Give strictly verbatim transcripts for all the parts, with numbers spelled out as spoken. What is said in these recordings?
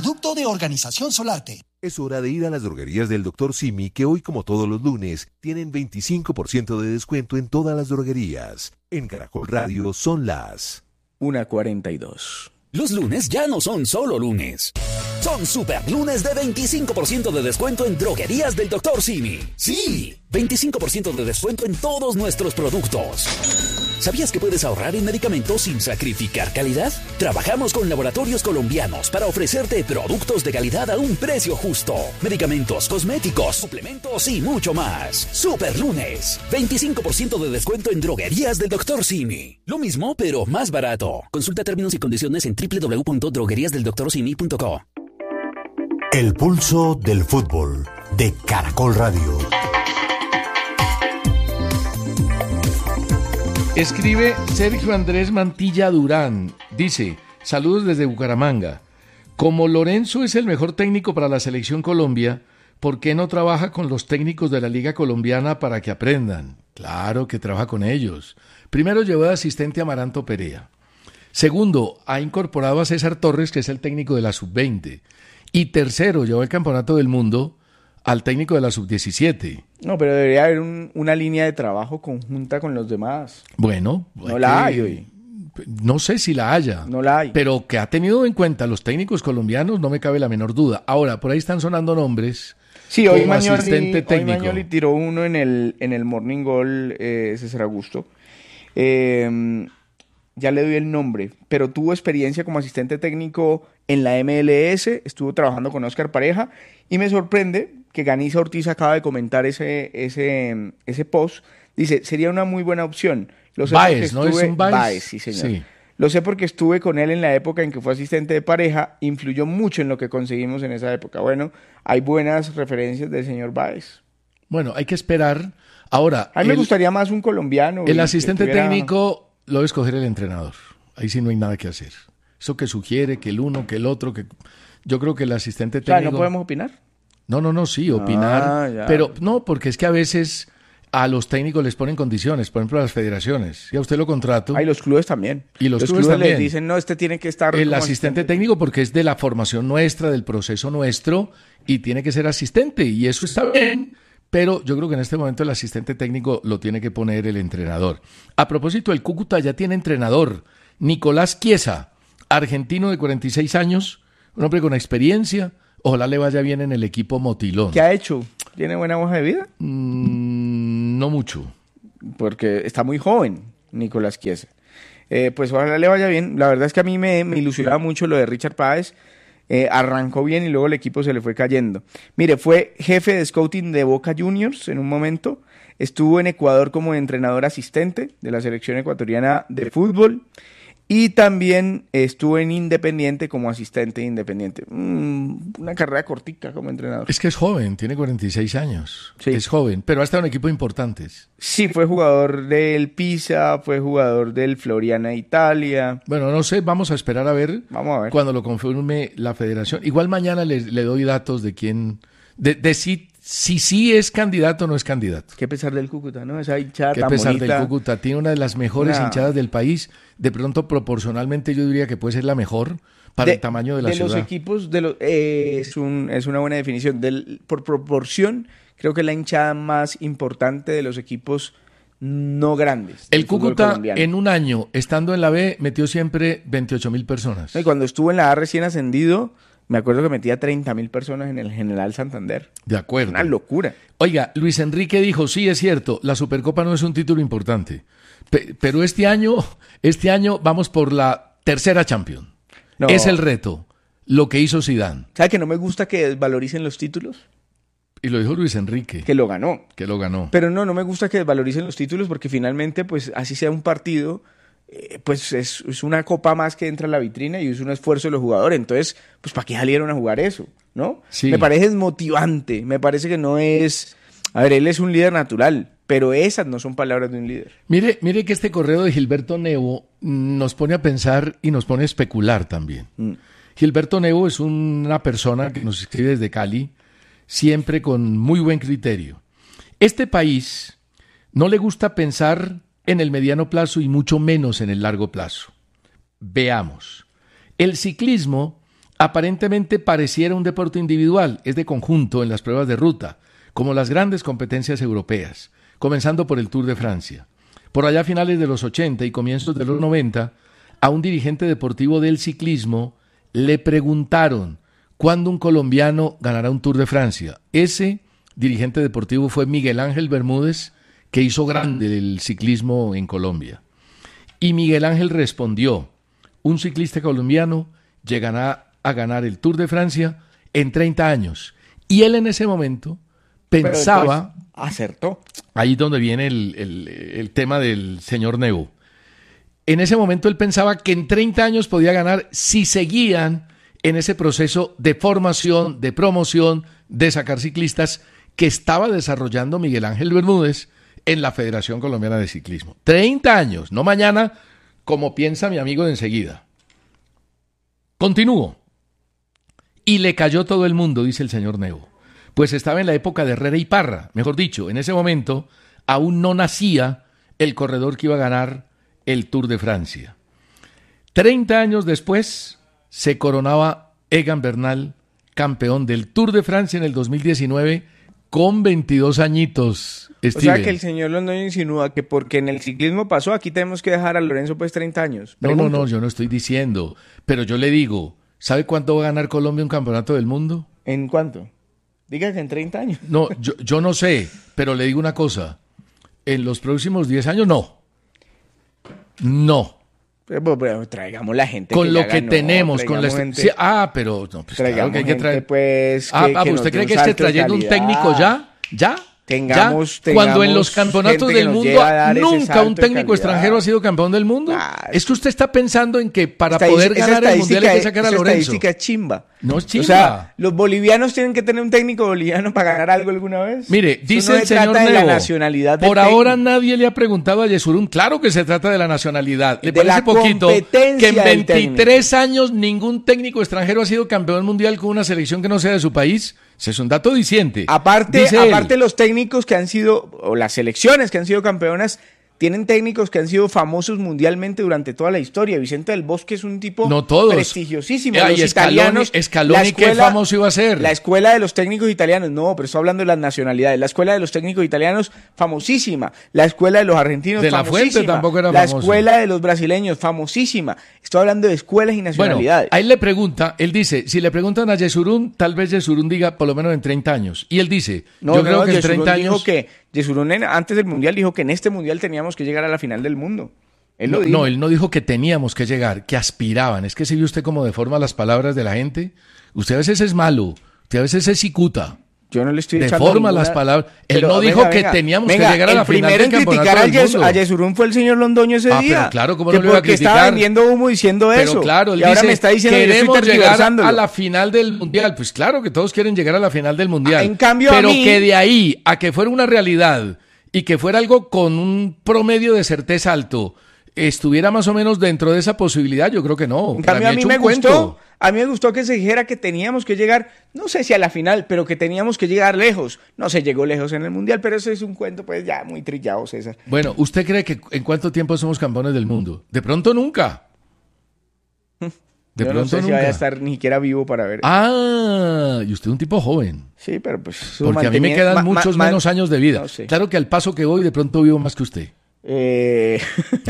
producto de Organización Solarte. Es hora de ir a las droguerías del doctor Simi, que hoy, como todos los lunes, tienen veinticinco por ciento de descuento en todas las droguerías. En Caracol Radio son las una cuarenta y dos. Los lunes ya no son solo lunes. Son super lunes de veinticinco por ciento de descuento en droguerías del doctor Simi. Sí, veinticinco por ciento de descuento en todos nuestros productos. ¿Sabías que puedes ahorrar en medicamentos sin sacrificar calidad? Trabajamos con laboratorios colombianos para ofrecerte productos de calidad a un precio justo. Medicamentos, cosméticos, suplementos y mucho más. Super lunes, veinticinco por ciento de descuento en droguerías del doctor Simi. Lo mismo, pero más barato. Consulta términos y condiciones en doble u doble u doble u punto droguerías del doctor simi punto co. El pulso del fútbol de Caracol Radio. Escribe Sergio Andrés Mantilla Durán. Dice, saludos desde Bucaramanga. Como Lorenzo es el mejor técnico para la Selección Colombia, ¿por qué no trabaja con los técnicos de la Liga Colombiana para que aprendan? Claro que trabaja con ellos. Primero llevó de asistente a Amaranto Perea. Segundo, ha incorporado a César Torres, que es el técnico de la sub veinte. Y tercero, llevó el Campeonato del Mundo al técnico de la sub diecisiete. No, pero debería haber un, una línea de trabajo conjunta con los demás. Bueno. No la hay hoy. No sé si la haya. No la hay. Pero que ha tenido en cuenta los técnicos colombianos, no me cabe la menor duda. Ahora, por ahí están sonando nombres. Sí, hoy como Mañoli, asistente técnico. Hoy Mañoli tiró uno en el, en el Morning Goal, eh, César Augusto. Eh, ya le doy el nombre, pero tuvo experiencia como asistente técnico en la M L S, estuvo trabajando con Oscar Pareja, y me sorprende que Ganiza Ortiz acaba de comentar ese, ese, ese post. Dice, sería una muy buena opción. Lo sé Baez, ¿no estuve, es un Baez? Baez, sí, señor. Sí. Lo sé porque estuve con él en la época en que fue asistente de Pareja, influyó mucho en lo que conseguimos en esa época. Bueno, hay buenas referencias del señor Baez. Bueno, hay que esperar. Ahora, a mí me el, gustaría más un colombiano. El asistente tuviera... técnico lo debe escoger el entrenador. Ahí sí no hay nada que hacer. Eso que sugiere, que el uno, que el otro, que yo creo que el asistente técnico... O sea, ¿no podemos opinar? No, no, no, sí, opinar. Ah, pero no, porque es que a veces a los técnicos les ponen condiciones, por ejemplo, a las federaciones. Y a usted lo contrato. Ah, y los clubes también. Y los, los clubes, clubes también. les dicen, no, este tiene que estar... El como asistente técnico porque es de la formación nuestra, del proceso nuestro, y tiene que ser asistente, y eso está bien. Pero yo creo que en este momento el asistente técnico lo tiene que poner el entrenador. A propósito, el Cúcuta ya tiene entrenador. Nicolás Chiesa, argentino de cuarenta y seis años, un hombre con experiencia. Ojalá le vaya bien en el equipo Motilón. ¿Qué ha hecho? ¿Tiene buena hoja de vida? Mm, no mucho. Porque está muy joven, Nicolás Chiesa. Eh, pues ojalá le vaya bien. La verdad es que a mí me, me ilusionaba mucho lo de Richard Páez. Eh, arrancó bien y luego el equipo se le fue cayendo. Mire, fue jefe de scouting de Boca Juniors en un momento. Estuvo en Ecuador como entrenador asistente de la selección ecuatoriana de fútbol. Y también estuvo en Independiente como asistente de Independiente. Mm, una carrera cortica como entrenador. Es que es joven, tiene cuarenta y seis años. Sí. Es joven, pero ha estado en equipos importantes. Sí, fue jugador del Pisa, fue jugador del Floriana Italia. Bueno, no sé, vamos a esperar a ver, vamos a ver. cuando lo confirme la federación. Igual mañana le, le doy datos de quién, de, de si si sí es candidato o no es candidato. Qué pesar del Cúcuta, ¿no? Esa hinchada Qué tan pesar bonita. del Cúcuta. Tiene una de las mejores Una... hinchadas del país. De pronto, proporcionalmente, yo diría que puede ser la mejor para de, el tamaño de la de ciudad. De los equipos, de los, eh, es, un, es una buena definición. Del, por proporción, creo que es la hinchada más importante de los equipos no grandes. El Cúcuta, en un año, estando en la B, metió siempre veintiocho mil personas. Y cuando estuvo en la A recién ascendido... Me acuerdo que metía treinta mil personas en el General Santander. De acuerdo. Una locura. Oiga, Luis Enrique dijo, sí, es cierto, la Supercopa no es un título importante. Pe- pero este año, este año vamos por la tercera Champions. No. Es el reto, lo que hizo Zidane. ¿Sabe que no me gusta que desvaloricen los títulos? Y lo dijo Luis Enrique. Que lo ganó. Que lo ganó. Pero no, no me gusta que desvaloricen los títulos porque finalmente, pues, así sea un partido... pues es, es una copa más que entra a la vitrina y es un esfuerzo de los jugadores. Entonces, pues ¿para qué salieron a jugar eso? ¿No? Sí. Me parece desmotivante, me parece que no es... A ver, él es un líder natural, pero esas no son palabras de un líder. Mire, mire que este correo de Gilberto Nevo nos pone a pensar y nos pone a especular también. Mm. Gilberto Nevo es una persona que nos escribe desde Cali, siempre con muy buen criterio. Este país no le gusta pensar en el mediano plazo y mucho menos en el largo plazo. Veamos. El ciclismo aparentemente pareciera un deporte individual, es de conjunto en las pruebas de ruta, como las grandes competencias europeas, comenzando por el Tour de Francia. Por allá a finales de los ochenta y comienzos de los noventa, a un dirigente deportivo del ciclismo le preguntaron cuándo un colombiano ganará un Tour de Francia. Ese dirigente deportivo fue Miguel Ángel Bermúdez, que hizo grande el ciclismo en Colombia. Y Miguel Ángel respondió, un ciclista colombiano llegará a ganar el Tour de Francia en treinta años. Y él en ese momento pensaba... Pero acertó. Ahí donde viene el, el, el tema del señor Nebo. En ese momento él pensaba que en treinta años podía ganar si seguían en ese proceso de formación, de promoción, de sacar ciclistas que estaba desarrollando Miguel Ángel Bermúdez en la Federación Colombiana de Ciclismo. treinta años, no mañana, como piensa mi amigo de enseguida. Continúo. Y le cayó todo el mundo, dice el señor Nebo. Pues estaba en la época de Herrera y Parra. Mejor dicho, en ese momento aún no nacía el corredor que iba a ganar el Tour de Francia. Treinta años después se coronaba Egan Bernal campeón del Tour de Francia en el dos mil diecinueve con veintidós añitos. Steven. O sea que el señor Londoño insinúa que porque en el ciclismo pasó, aquí tenemos que dejar a Lorenzo pues treinta años. Pregunto. No, no, no, yo no estoy diciendo, pero yo le digo, ¿sabe cuánto va a ganar Colombia un campeonato del mundo? ¿En cuánto? Diga que en treinta años. No, yo, yo no sé, pero le digo una cosa, en los próximos diez años no. No. Pero, pero traigamos la gente con que lo ya que ganó, tenemos, con la gente, sí, ah, pero no, pues traigamos claro que hay que traer. gente, pues, ah, que, ah, que ¿usted cree que un esté salto de trayendo un calidad. técnico ya? ¿Ya? Tengamos, ¿Ya? Cuando en los tengamos campeonatos gente que del nos mundo lleve a dar ese nunca salto un de técnico calidad. extranjero ha sido campeón del mundo. Ah, es que usted está pensando en que para Estadis- poder esa ganar el mundial hay que estadística sacar a es- esa Lorenzo. estadística es chimba. No es chimba. O sea, los bolivianos tienen que tener un técnico boliviano para ganar algo alguna vez. Mire, Eso dice no el se señor trata de Nebo, la nacionalidad del por ahora técnico. nadie le ha preguntado a Yesurún. Claro que se trata de la nacionalidad. ¿Le De parece la poquito competencia que en del veintitrés años ningún técnico extranjero ha sido campeón mundial con una selección que no sea de su país? Ese es un dato diciente. Aparte, Dice aparte él. los técnicos que han sido, o las selecciones que han sido campeonas, tienen técnicos que han sido famosos mundialmente durante toda la historia. Vicente del Bosque es un tipo No todos. prestigiosísimo. Ay, Los Scaloni- italianos, Scaloni, la ¿qué famoso iba a ser? La escuela de los técnicos italianos, no, pero estoy hablando de las nacionalidades. La escuela de los técnicos italianos, famosísima. La escuela de los argentinos, De La Fuente famosísima. tampoco era La famoso. escuela de los brasileños, famosísima. Estoy hablando de escuelas y Bueno, nacionalidades. a él le pregunta, él dice, si le preguntan a Yesurún, tal vez Yesurún diga por lo menos en treinta años. Y él dice, No, yo no, creo que en Yesurún treinta dijo años... que Yesurún en- antes del mundial dijo que en este mundial teníamos que llegar a la final del mundo. Él lo No, dijo. no, él no dijo que teníamos que llegar, que aspiraban. Es que si ve usted cómo deforma las palabras de la gente. Usted a veces es malo, usted a veces es cicuta. Yo no le estoy echando Deforma ninguna- las palabras. Él Pero, no dijo venga, que venga, teníamos venga, que llegar a la el final primero del en criticar campeonato al del Yes- mundo. a Yesurún fue el señor Londoño ese Ah, día. pero claro, ¿cómo que no lo iba a porque estaba criticar? vendiendo humo diciendo Pero eso. claro, él y ahora dice, me está diciendo que yo queremos estoy llegar tergiversándolo. a la final del mundial. Pues claro que todos quieren llegar a la final del mundial. Ah, en cambio, a pero mí- que de ahí a que fuera una realidad y que fuera algo con un promedio de certeza alto, estuviera más o menos dentro de esa posibilidad, yo creo que no. En Para cambio, a ha mí hecho me un cuento. gustó, a mí me gustó que se dijera que teníamos que llegar, no sé si a la final, pero que teníamos que llegar lejos. No se llegó lejos en el mundial, pero eso es un cuento pues ya muy trillado, César. Bueno, ¿usted cree que en cuánto tiempo somos campeones del mundo? De pronto nunca. De Yo pronto no sé si nunca. vaya a estar ni siquiera vivo para ver. Ah, y usted es un tipo joven. Sí, pero pues... su Porque a mí me mantenimiento- quedan ma- ma- muchos ma- menos años de vida. No sé. Claro que al paso que voy, de pronto vivo más que usted. Eh...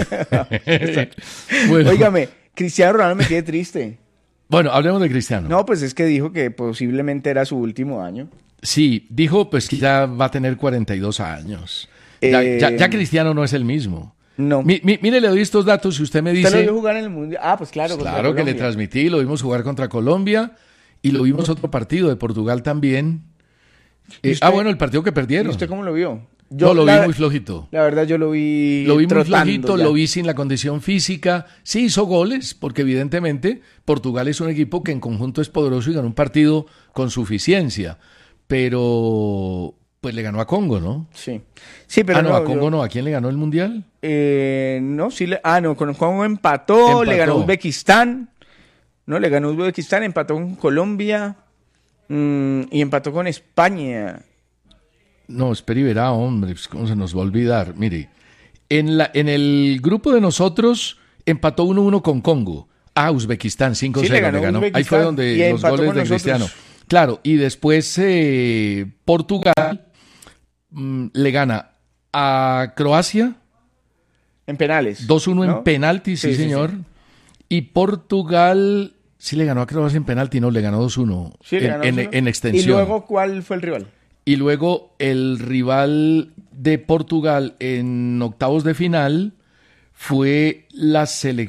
Bueno. Óigame, Cristiano Ronaldo me tiene triste. Bueno, hablemos de Cristiano. No, pues es que dijo que posiblemente era su último año. Sí, dijo pues que ya va a tener cuarenta y dos años. Ya, Eh, ya- ya Cristiano no es el mismo. No. Mi- mi- mire, le doy estos datos y usted me ¿Usted lo dice... vio jugar en el Mundial? Ah, pues claro. contra Claro que le Colombia. transmití, lo vimos jugar contra Colombia y lo vimos otro partido de Portugal también. Eh, usted- ah, bueno, el partido que ¿Y perdieron. usted cómo lo vio? Yo lo la- vi muy flojito. La verdad, yo lo vi. Lo vi muy trotando flojito, ya. lo vi sin la condición física. Sí hizo goles, porque evidentemente Portugal es un equipo que en conjunto es poderoso y ganó un partido con suficiencia. Pero pues le ganó a Congo, ¿no? Sí. Sí, pero ah, no, no, a Congo yo- no. ¿A quién le ganó el Mundial? Eh, no, sí le. Ah, no, con Congo empató, Empató. le ganó Uzbekistán. No, le ganó Uzbekistán, empató con Colombia mm, y empató con España. No, espera y verá, hombre, pues, ¿cómo se nos va a olvidar? Mire, en, la, en el grupo de nosotros empató uno uno con Congo. Ah, Uzbekistán, cinco cero Sí, le ganó le ganó. Uzbekistán Ahí fue donde y los empató goles con de nosotros. Cristiano. Claro, y después eh, Portugal mm, le gana a Croacia En penales. dos uno ¿no? en penalti, sí, Sí, sí, señor. sí. Y Portugal sí le ganó a Croacia en penalti, no, le ganó dos uno Sí, le en, ganó en- dos uno. en extensión. ¿Y luego cuál fue el rival? Y luego el rival de Portugal en octavos de final fue la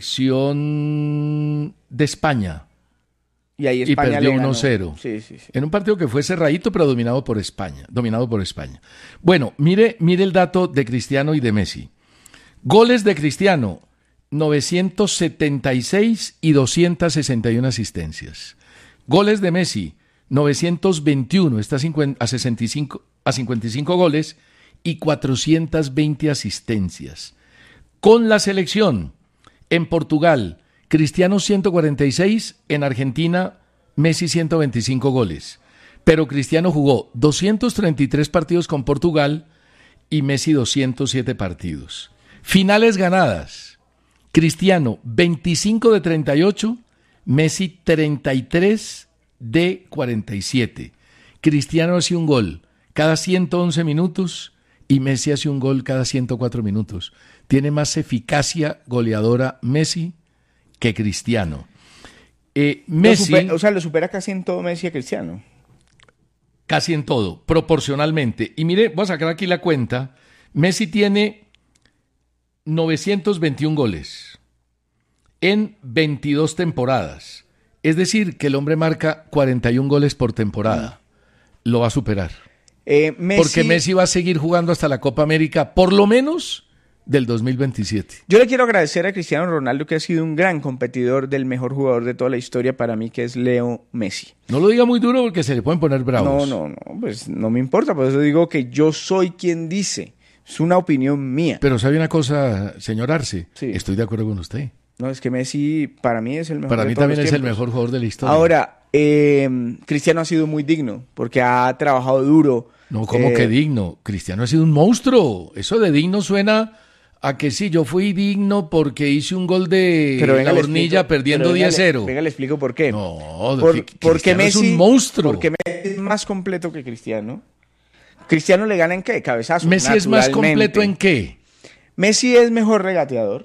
selección de España, Y ahí y España perdió le ganó. uno cero. Sí, sí, sí. En un partido que fue cerradito, pero dominado por España, dominado por España. Bueno, mire, mire el dato de Cristiano y de Messi. Goles de Cristiano, novecientos setenta y seis y doscientas sesenta y una asistencias. Goles de Messi, novecientos veintiuno, está a, cincuenta, a, sesenta y cinco, a cincuenta y cinco goles y cuatrocientas veinte asistencias. Con la selección, en Portugal, Cristiano ciento cuarenta y seis, en Argentina, Messi ciento veinticinco goles. Pero Cristiano jugó doscientos treinta y tres partidos con Portugal y Messi doscientos siete partidos. Finales ganadas, Cristiano veinticinco de treinta y ocho, Messi treinta y tres de cuarenta y siete. Cristiano hace un gol cada ciento once minutos y Messi hace un gol cada ciento cuatro minutos. Tiene más eficacia goleadora Messi que Cristiano. Eh, Lo Messi, supera- o sea, lo supera casi en todo Messi a Cristiano. casi en todo, proporcionalmente. Y mire, voy a sacar aquí la cuenta. Messi tiene novecientos veintiún goles en veintidós temporadas. Es decir, que el hombre marca cuarenta y un goles por temporada. Lo va a superar. Eh, Messi, Porque Messi va a seguir jugando hasta la Copa América, por lo menos del dos mil veintisiete. Yo le quiero agradecer a Cristiano Ronaldo, que ha sido un gran competidor del mejor jugador de toda la historia para mí, que es Leo Messi. No lo diga muy duro porque se le pueden poner bravos. No, no, no, pues no me importa, por eso digo que yo soy quien dice. Es una opinión mía. Pero sabe una cosa, señor Arce, Sí. estoy de acuerdo con usted. No, es que Messi para mí es el mejor Para de mí todos también los es el tiempos. mejor jugador de la historia. Ahora, eh, Cristiano ha sido muy digno, porque ha trabajado duro. No, ¿cómo Eh, que digno? Cristiano ha sido un monstruo. Eso de digno suena a que sí, yo fui digno porque hice un gol de Pero venga, la le hornilla explico- perdiendo pero venga, diez cero. le- Venga, le explico por qué. No, Por- Cristiano porque Messi es un monstruo. Porque Messi es más completo que Cristiano. Cristiano le gana en qué? Cabezazo. Messi es más naturalmente. completo en qué. Messi es mejor regateador.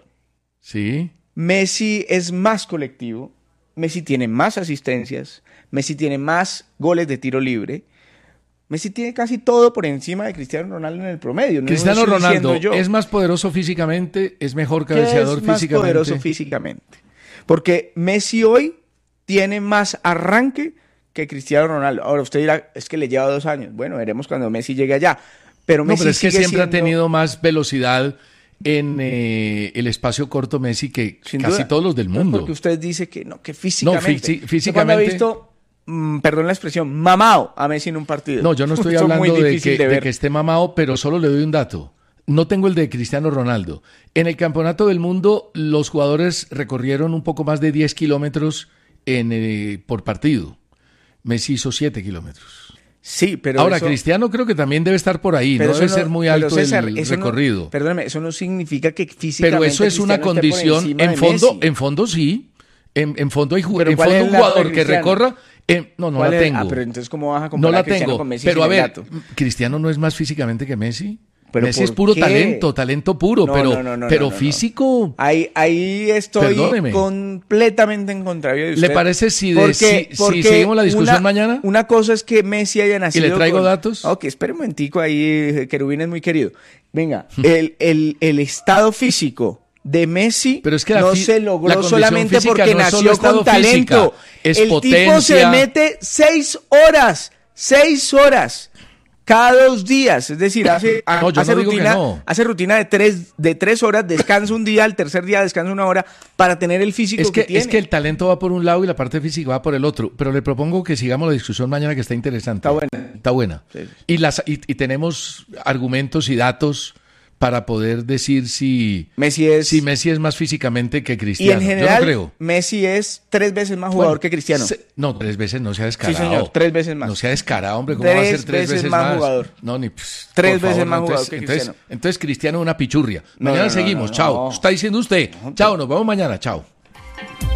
Sí. Messi es más colectivo. Messi tiene más asistencias. Messi tiene más goles de tiro libre. Messi tiene casi todo por encima de Cristiano Ronaldo en el promedio. No Cristiano lo estoy Ronaldo diciendo yo. es más poderoso físicamente, es mejor ¿Qué cabeceador es más físicamente. poderoso físicamente? Porque Messi hoy tiene más arranque que Cristiano Ronaldo. Ahora usted dirá, es que le lleva dos años. Bueno, veremos cuando Messi llegue allá. Pero No, Messi pero es que sigue siempre ha siendo- tenido más velocidad en eh, el espacio corto Messi que Sin casi duda. todos los del Pero mundo. Porque usted dice que no, que físicamente. fí- sí, Yo físicamente- cuando he visto, mm, perdón la expresión, mamao a Messi en un partido. No, yo no estoy Eso es muy hablando de difícil que, de de ver. que esté mamado, pero solo le doy un dato. No tengo el de Cristiano Ronaldo. En el Campeonato del Mundo, los jugadores recorrieron un poco más de diez kilómetros en, eh, por partido. Messi hizo siete kilómetros. Sí, pero Ahora, eso- Cristiano creo que también debe estar por ahí. pero No eso debe ser muy pero alto César, el eso no- recorrido. perdóneme, eso no significa que físicamente Pero eso es una Cristiano esté por condición. encima En de fondo, Messi. en fondo sí. En, en fondo hay ju- Pero en ¿cuál fondo es un la de jugador que Cristiano? recorra. en- no, no ¿Cuál la es? tengo. Ah, pero entonces ¿cómo vas a No comparar la a Cristiano tengo. con Messi Pero a sin el ver, dato? Cristiano no es más físicamente que Messi. ¿Pero Messi por es puro qué? talento, talento puro, No, pero, no, no, no, pero no, no, no. físico. Ahí, ahí estoy Perdóneme. completamente en contrario de usted. ¿Le parece si de- Porque- si- si porque seguimos la discusión una- mañana? Una cosa es que Messi haya nacido le traigo con- datos? Ok, espere un momentico ahí, eh, Querubín es muy querido. Venga, el, el, el estado físico de Messi Pero es que la no fi- se la logró condición solamente física porque no es solo nació estado con talento. física, es el tipo se potencia. mete seis horas, seis horas cada dos días, es decir, hace, No, yo hace no digo que rutina, no. hace rutina de tres, de tres horas, descansa un día, el tercer día descansa una hora para tener el físico Es que, que tiene. es que el talento va por un lado y la parte física va por el otro. Pero le propongo que sigamos la discusión mañana, que está interesante. Está buena. Está buena. Sí, sí. Y, las, y, y tenemos argumentos y datos para poder decir si, Messi es si Messi es más físicamente que y Cristiano. en Yo general no creo. Messi es tres veces más jugador Bueno, que Cristiano. se- no, tres veces no sea descarado. Sí, señor, tres veces más. No sea descarado, hombre. ¿Cómo va a Tres ser tres veces veces, más más? jugador. No, ni pss, Tres por veces favor, más no, jugador entonces, que entonces, Cristiano. entonces Cristiano es una pichurria. No, Mañana no, no, seguimos. no, Chao. no. Está diciendo usted. Chao, nos vemos mañana. Chao.